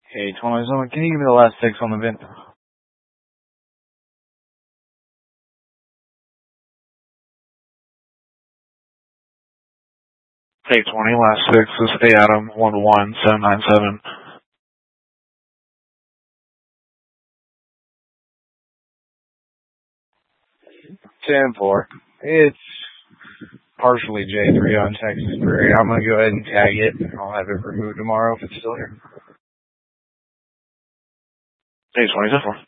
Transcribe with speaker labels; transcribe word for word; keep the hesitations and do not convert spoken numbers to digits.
Speaker 1: Hey, twenty, someone, can you give me the last six on the V I N? Hey, twenty, last six is A Adam, one one seven nine seven. ten four. It's partially J three on Texas Prairie. I'm going to go ahead and tag it. I'll have it removed tomorrow if it's still here. Hey, twenty, ten four.